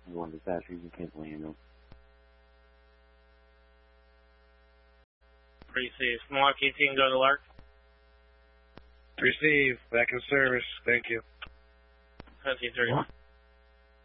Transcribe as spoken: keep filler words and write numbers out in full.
One dispatcher, you can cancel the ambulance. Receive. Milwaukee team, go to Lark. Receive. Back in service. Thank you. Twenty thirty-one.